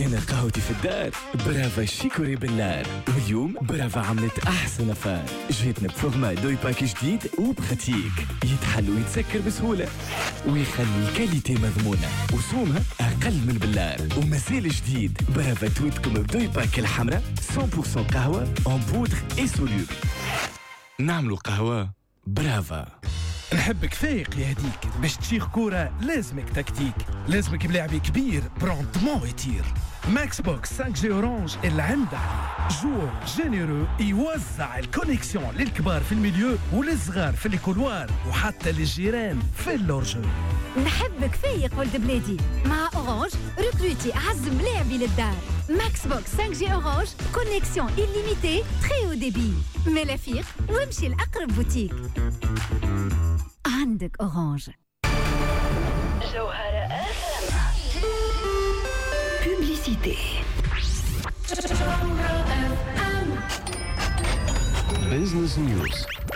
أنا قهوتي في الدار برافا شيكوري بالنار. واليوم برافا عملت أحسن فار. جيتنا بفورما دوي باكي جديد وبخاتيك يتحل ويتسكر بسهولة ويخلي الكاليتي مضمونة وسومها أقل من بالنار. ومازال جديد برافا تويتكم بدوي باكي الحمراء 100% قهوة en poudre et soluble. نعملوا قهوة برافا. نحبك فايق يا هديك، باش تشيخ كورة لازمك تكتيك، لازمك بلاعبي كبير برونتمون يطير. ماكس بوكس 5G اورانج اللي عنده جوو جينيرو يوزع الكونيكسيون للكبار في الميليو وللصغار في الكولوار وحتى للجيران في اللورجو. نحبك فايق ولد بلادي، مع اورانج ريكروتي اعز ملاعبي للدار. ماكس بوكس 5G اورانج كونيكسيون illimitée très haut débit. ملافيق وامشي لأقرب بوتيك. عندك اورانج. جوهرة Publicité. Business News.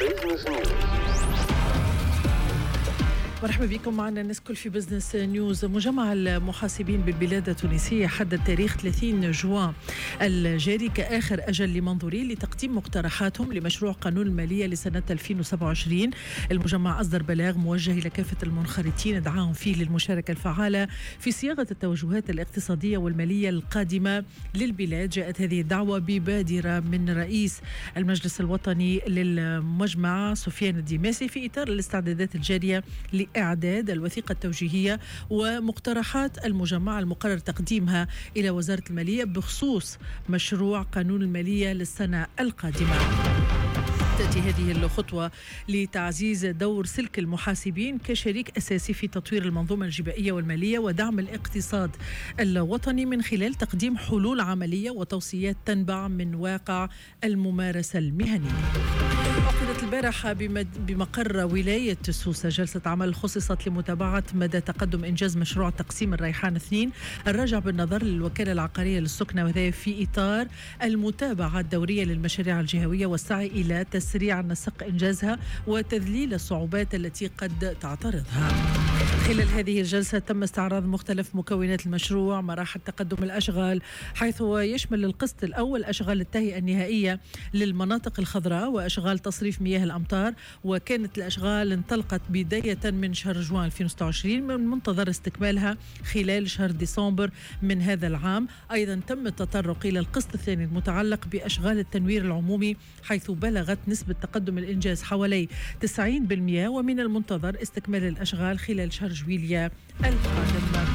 مرحبا بكم معنا الناس كل في بزنس نيوز. مجمع المحاسبين بالبلاد التونسية حدد تاريخ 30 جوان الجاري كآخر أجل لمنظورين لتقديم مقترحاتهم لمشروع قانون المالية لسنة 2027. المجمع أصدر بلاغ موجه إلى كافة المنخرطين دعاهم فيه للمشاركة الفعالة في صياغة التوجهات الاقتصادية والمالية القادمة للبلاد. جاءت هذه الدعوة ببادرة من رئيس المجلس الوطني للمجمع سفيان الدماسي في إطار الاستعدادات الجارية لإعداد الوثيقة التوجيهية ومقترحات المجمع المقرر تقديمها إلى وزارة المالية بخصوص مشروع قانون المالية للسنة القادمة. تأتي هذه الخطوة لتعزيز دور سلك المحاسبين كشريك أساسي في تطوير المنظومة الجبائية والمالية ودعم الاقتصاد الوطني من خلال تقديم حلول عملية وتوصيات تنبع من واقع الممارسة المهنية. عقدت البارحة بمقر ولاية سوسة جلسة عمل خصصت لمتابعة مدى تقدم إنجاز مشروع تقسيم الريحان 2 الراجع بالنظر للوكالة العقارية للسكنة، وذلك في إطار المتابعة الدورية للمشاريع الجهوية والسعي إلى تسريع نسق إنجازها وتذليل الصعوبات التي قد تعترضها. خلال هذه الجلسة تم استعراض مختلف مكونات المشروع، مراحل تقدم الأشغال، حيث يشمل القسط الأول أشغال التهيئة النهائية للمناطق الخضراء وأشغال تصريف مياه الأمطار، وكانت الأشغال انطلقت بداية من شهر جوان 2026 من منتظر استكمالها خلال شهر ديسمبر من هذا العام. أيضا تم التطرق إلى القسط الثاني المتعلق بأشغال التنوير العمومي، حيث بلغت نسبة تقدم الإنجاز حوالي 90%، ومن المنتظر استكمال الأشغال خلال شهر جويليا القادم.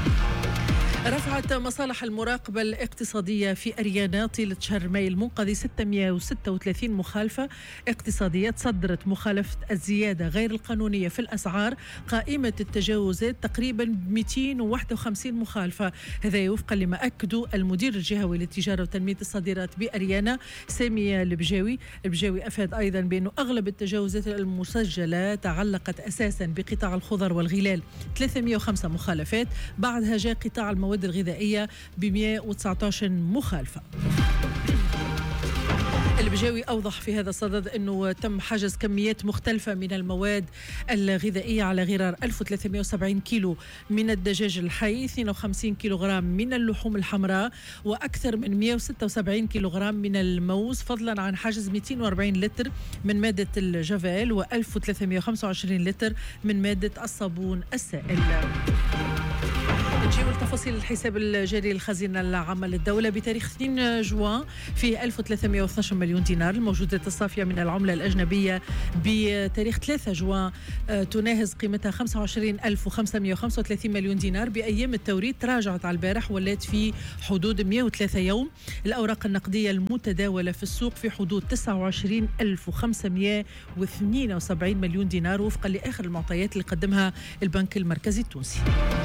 رفعت مصالح المراقبة الاقتصادية في أريانا طيلة شهر ماي المنقضي 636 مخالفة اقتصادية تصدرت مخالفة الزيادة غير القانونية في الأسعار. قائمة التجاوزات تقريبا 251 مخالفة، هذا وفقا لما أكدوا المدير الجهوي للتجارة وتنمية الصادرات بأريانا سامي البجاوي. أفاد أيضا بأنه أغلب التجاوزات المسجلة تعلقت أساسا بقطاع الخضر والغلال 305 مخالفات، بعدها جاء قطاع المواد الغذائية ب 119 مخالفة. البجاوي أوضح في هذا الصدد أنه تم حجز كميات مختلفة من المواد الغذائية على غرار 1370 كيلو من الدجاج الحي، 52 كيلوغرام من اللحوم الحمراء، وأكثر من 176 كيلوغرام من الموز، فضلا عن حجز 240 لتر من مادة الجافيل و1325 لتر من مادة الصابون السائل. نجيب التفاصيل الحساب الجاري للخزينة العامة للدولة بتاريخ 2 جوان في 1312 مليون دينار. الموجودات الصافية من العملة الأجنبية بتاريخ 3 جوان تناهز قيمتها 25,535 مليون دينار. بأيام التوريد تراجعت على البارح ولات في حدود 103 يوم. الأوراق النقدية المتداولة في السوق في حدود 29,572 مليون دينار وفقا لآخر المعطيات اللي قدمها البنك المركزي التونسي.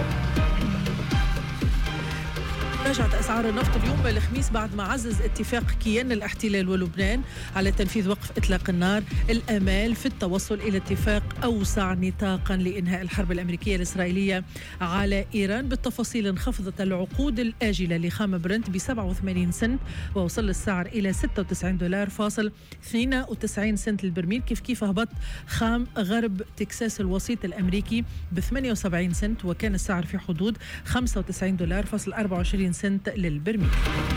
راجعت أسعار النفط اليوم الخميس بعد ما عزز اتفاق كيان الاحتلال ولبنان على تنفيذ وقف إطلاق النار الآمال في التوصل إلى اتفاق أوسع نطاقا لإنهاء الحرب الأمريكية الإسرائيلييه على إيران. بالتفاصيل انخفضت العقود الآجلة لخام برنت ب 87 سنت ووصل السعر إلى $96.92 سنت للبرميل. كيف هبط خام غرب تكساس الوسيط الأمريكي ب 78 سنت وكان السعر في حدود $95.24 سنت للبرميل.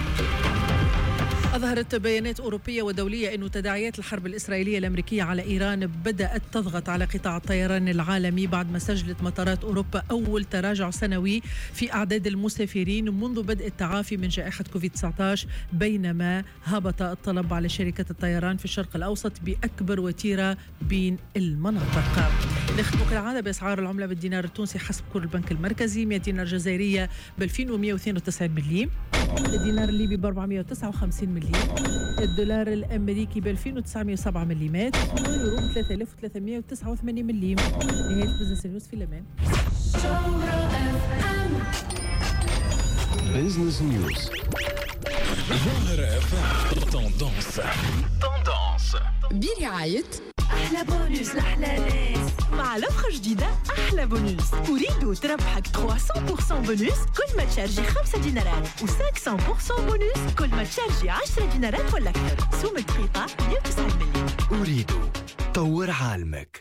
أظهرت بيانات أوروبية ودولية أن تداعيات الحرب الإسرائيلية الأمريكية على إيران بدأت تضغط على قطاع الطيران العالمي بعد ما سجلت مطارات أوروبا أول تراجع سنوي في أعداد المسافرين منذ بدء التعافي من جائحة كوفيد-19، بينما هبط الطلب على شركة الطيران في الشرق الأوسط بأكبر وتيرة بين المناطق. نختم كالعادة بأسعار العملة بالدينار التونسي حسب كل البنك المركزي: 100 دينار جزائرية ب 2192 مليم، الدينار الليبي ب 459 مليم، الدولار الأمريكي ب 2907 مليمات، واليورو ب 3389 مليم. نهاية بزنس نيوز في الأمان. بزنس نيوز ظاهرة توندونس برعاية أحلى بونوس لأحلى ناس مع لفخة جديدة. أحلى بونوس، أريد تربحك 300% بونوس كل ما تشارجي 5 دينارات و500% بونوس كل ما تشارجي 10 دينارات ولا أكثر. سوم دقيقة 190 مليون. أريد طور عالمك.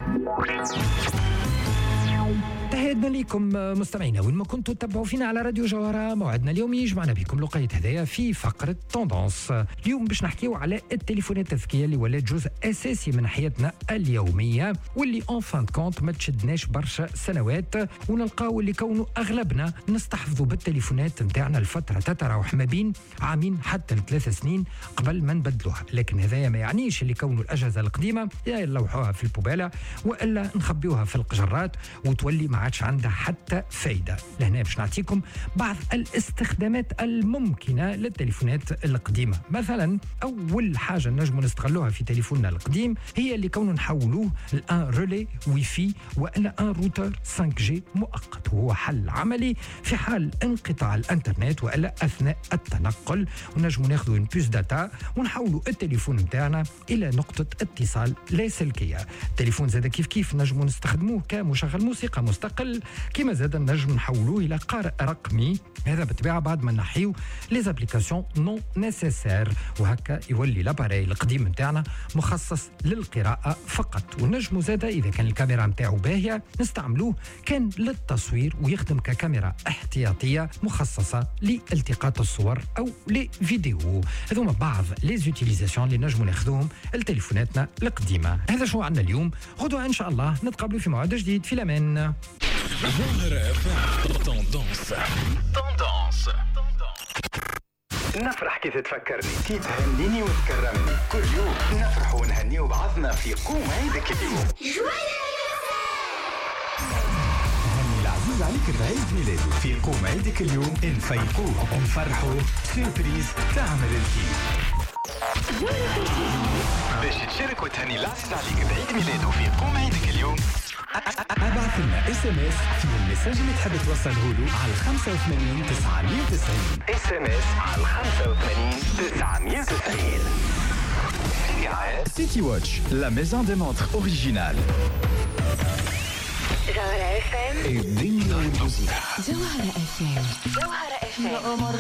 تحياتنا لكم مستمعينا وين ما كنتوا تتبعوا فينا على راديو جوهرة. موعدنا اليوم يجمعنا بكم لقية هدايا في فقرة توندونس. اليوم باش نحكيو على التليفونات الذكية اللي ولات جزء أساسي من حياتنا اليومية واللي اون فان كونت ما تشدناش برشا سنوات، ونلقاو اللي كونوا أغلبنا نستحفظوا بالتليفونات نتاعنا لفترة تتراوح ما بين عامين حتى ل3 سنين قبل ما نبدلوها. لكن هذايا ما يعنيش اللي كونوا الأجهزة القديمة يا نلوحوها في البوبالة وإلا نخبيوها في القجرات وتولي ما عادش عندها حتى فايدة. لهنا باش نعطيكم بعض الاستخدامات الممكنة للتليفونات القديمة. مثلا أول حاجة نجم نستغلوها في تليفوننا القديم هي اللي كونه نحولوه لأن رولي واي فاي وإلا أن روتر 5G مؤقت، وهو حل عملي في حال انقطاع الانترنت وإلا أثناء التنقل، ونجم ناخذوا ان بوس داتا ونحولوا التليفون متاعنا إلى نقطة اتصال لاسلكية. التليفون زاد كيف نجم نستخدموه كمشغل موسيقى مستقل، كما زاد نجم نحولوه الى قارئ رقمي، هذا بالطبيعه بعد ما نحيو لي زابليكاسيون نون نيسيسير، وهكا يولي لاباري القديم نتاعنا مخصص للقراءه فقط. ونجمو زاد اذا كان الكاميرا نتاعو باهيه نستعملوه كان للتصوير ويخدم ككاميرا احتياطيه مخصصه لالتقاط الصور او لي فيديو. هذوما بعض لي زوتيليزاسيون اللي نجمو ناخذوهم لتليفوناتنا القديمه. هذا شو عندنا اليوم، غدوه ان شاء الله نتقابلوا في موعد جديد في الامان. ظاهرة توندونس. نفرح كي تتفكرني، كي تهنيني وتكرمني، كل يوم نفرح ونهني بعضنا في قوم عيدك اليوم. هني العزيز عليك بعيد ميلادي في قوم عيدك اليوم، نفيقوه ونفرحوا سيربريز تعمل الكيف. باش تشارك وتهني العزيز عليك بعيد ميلاده في قوم عيدك اليوم، ابعث لنا SMS في المساج اللي تحب توصله له على 85 990. SMS على 85 990. City Watch, la maison des montres originale. جوهرة FM الدنيا والموسيقى. جوهرة FM.